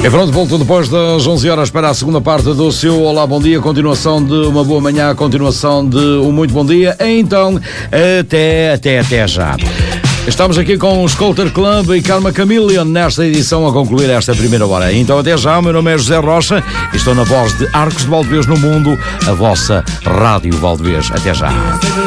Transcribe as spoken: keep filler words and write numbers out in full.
E pronto, volto depois das onze horas para a segunda parte do seu Olá, Bom Dia. Continuação de uma boa manhã, continuação de um muito bom dia. Então, até, até, até já. Estamos aqui com o Sculptor Club e Karma Chameleon nesta edição a concluir esta primeira hora. Então até já, o meu nome é José Rocha e estou na voz de Arcos de Valdevez no Mundo, a vossa Rádio Valdevez. Até já.